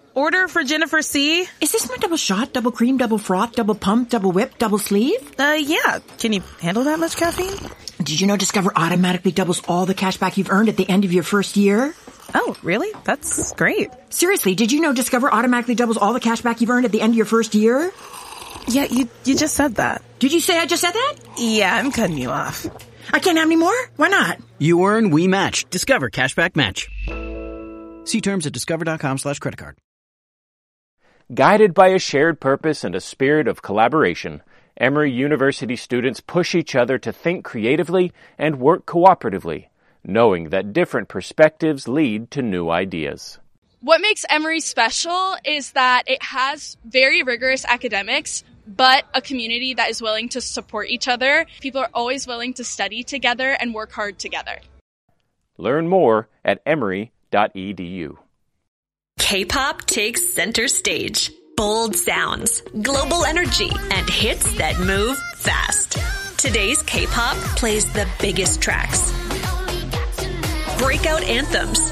Order for Jennifer C. Is this my double shot, double cream, double froth, double pump, double whip, double sleeve? Yeah. Can you handle that much caffeine? Did you know Discover automatically doubles all the cash back you've earned at the end of your first year? Oh, really? That's great. Seriously, did you know Discover automatically doubles all the cash back you've earned at the end of your first year? Yeah, you just said that. Did you say I just said that? Yeah, I'm cutting you off. I can't have any more? Why not? You earn, we match. Discover Cashback Match. See terms at discover.com/creditcard. Guided by a shared purpose and a spirit of collaboration, Emory University students push each other to think creatively and work cooperatively, knowing that different perspectives lead to new ideas. What makes Emory special is that it has very rigorous academics, but a community that is willing to support each other. People are always willing to study together and work hard together. Learn more at emory.edu. K-pop takes center stage. Bold sounds, global energy, and hits that move fast. Today's K-pop plays the biggest tracks, breakout anthems,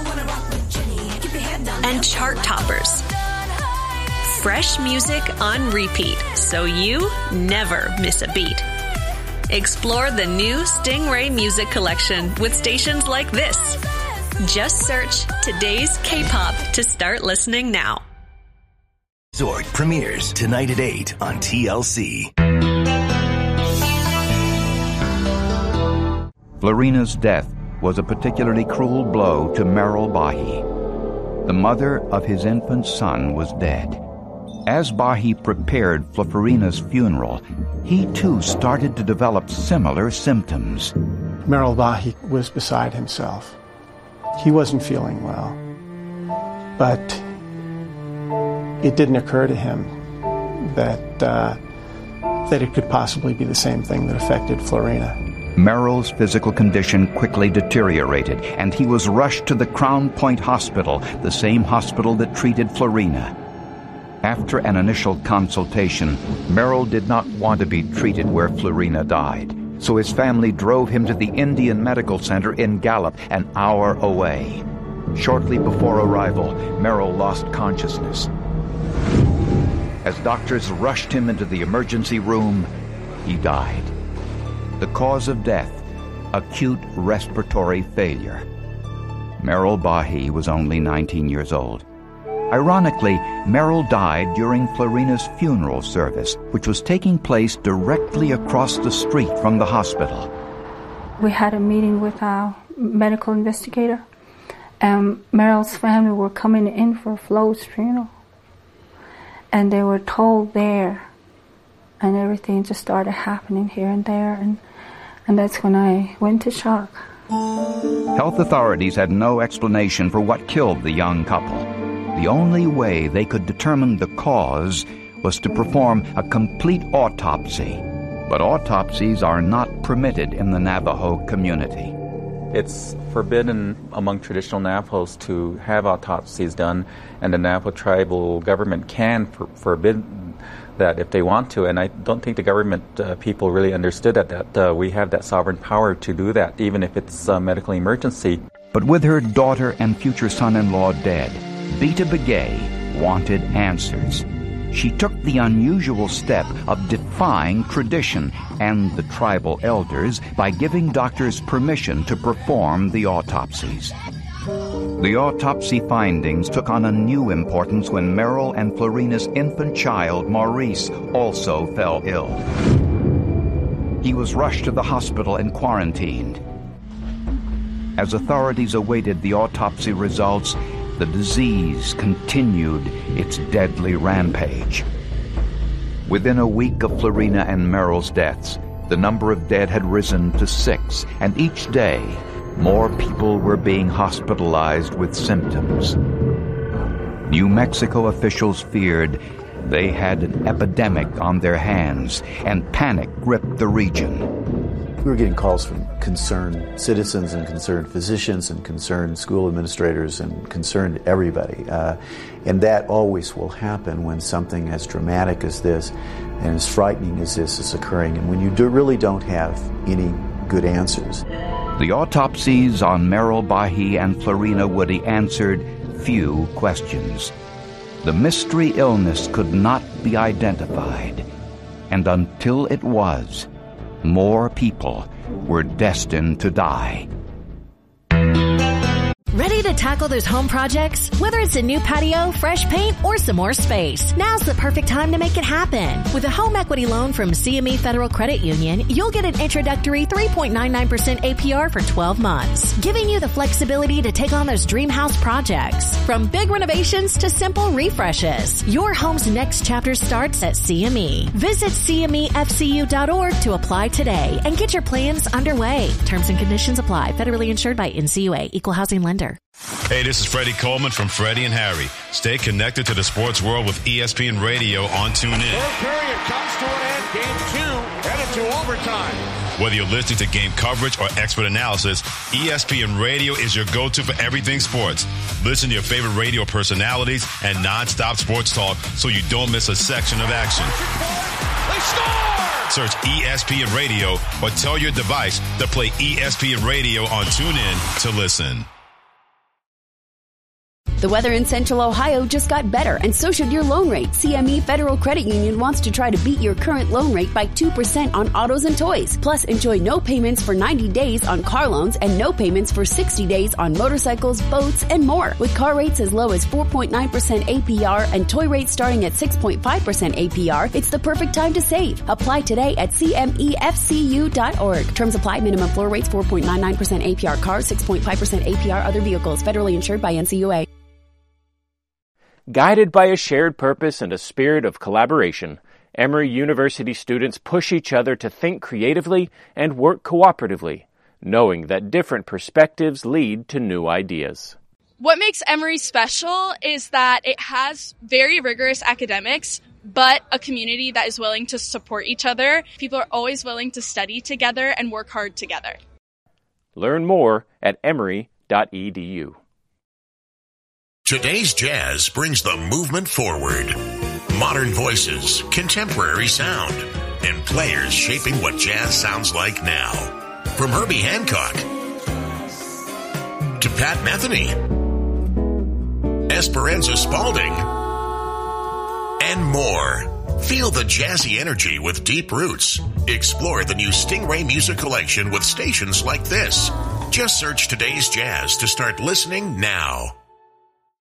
and chart toppers. Fresh music on repeat, so you never miss a beat. Explore the new Stingray Music Collection with stations like this. Just search Today's K-pop to start listening now. Zork premieres tonight at 8 on TLC. Florina's death was a particularly cruel blow to Merrill Bahi. The mother of his infant son was dead. As Bahi prepared for Florina's funeral, he too started to develop similar symptoms. Merrill Bahi was beside himself. He wasn't feeling well, but it didn't occur to him that it could possibly be the same thing that affected Florina. Merrill's physical condition quickly deteriorated, and he was rushed to the Crown Point Hospital, the same hospital that treated Florina. After an initial consultation, Merrill did not want to be treated where Florina died, so his family drove him to the Indian Medical Center in Gallup, an hour away. Shortly before arrival, Merrill lost consciousness. As doctors rushed him into the emergency room, he died. The cause of death, acute respiratory failure. Merrill Bahi was only 19 years old. Ironically, Merrill died during Florina's funeral service, which was taking place directly across the street from the hospital. We had a meeting with our medical investigator, and Merrill's family were coming in for Flo's funeral. And they were told there, and everything just started happening here and there, and that's when I went to shock. Health authorities had no explanation for what killed the young couple. The only way they could determine the cause was to perform a complete autopsy. But autopsies are not permitted in the Navajo community. It's forbidden among traditional Navajos to have autopsies done, and the Navajo tribal government can forbid that if they want to. And I don't think the government people really understood that we have that sovereign power to do that, even if it's a medical emergency. But with her daughter and future son-in-law dead, Beta Begay wanted answers. She took the unusual step of defying tradition and the tribal elders by giving doctors permission to perform the autopsies. The autopsy findings took on a new importance when Merrill and Florina's infant child, Maurice, also fell ill. He was rushed to the hospital and quarantined. As authorities awaited the autopsy results, the disease continued its deadly rampage. Within a week of Florina and Merrill's deaths, the number of dead had risen to 6, and each day, more people were being hospitalized with symptoms. New Mexico officials feared they had an epidemic on their hands, and panic gripped the region. We were getting calls from concerned citizens and concerned physicians and concerned school administrators and concerned everybody. And that always will happen when something as dramatic as this and as frightening as this is occurring, and when you really don't have any good answers. The autopsies on Merrill Bahi and Florina Woody answered few questions. the mystery illness could not be identified. And until it was, more people were destined to die. Ready to tackle those home projects? Whether it's a new patio, fresh paint, or some more space, now's the perfect time to make it happen. With a home equity loan from CME Federal Credit Union, you'll get an introductory 3.99% APR for 12 months, giving you the flexibility to take on those dream house projects. From big renovations to simple refreshes, your home's next chapter starts at CME. Visit CMEFCU.org to apply today and get your plans underway. Terms and conditions apply. Federally insured by NCUA. Equal housing lender. Hey, this is Freddie Coleman from Freddie and Harry. Stay connected to the sports world with ESPN Radio on TuneIn. Third period comes to an end. Game 2 headed to overtime. Whether you're listening to game coverage or expert analysis, ESPN Radio is your go-to for everything sports. Listen to your favorite radio personalities and non-stop sports talk so you don't miss a section of action. They score! Search ESPN Radio or tell your device to play ESPN Radio on TuneIn to listen. The weather in Central Ohio just got better, and so should your loan rate. CME Federal Credit Union wants to try to beat your current loan rate by 2% on autos and toys. Plus, enjoy no payments for 90 days on car loans and no payments for 60 days on motorcycles, boats, and more. With car rates as low as 4.9% APR and toy rates starting at 6.5% APR, it's the perfect time to save. Apply today at CMEFCU.org. Terms apply. Minimum floor rates 4.99% APR cars, 6.5% APR other vehicles. Federally insured by NCUA. Guided by a shared purpose and a spirit of collaboration, Emory University students push each other to think creatively and work cooperatively, knowing that different perspectives lead to new ideas. What makes Emory special is that it has very rigorous academics, but a community that is willing to support each other. People are always willing to study together and work hard together. Learn more at emory.edu. Today's jazz brings the movement forward. Modern voices, contemporary sound, and players shaping what jazz sounds like now. From Herbie Hancock to Pat Metheny, Esperanza Spalding, and more. Feel the jazzy energy with deep roots. Explore the new Stingray Music Collection with stations like this. Just search Today's Jazz to start listening now.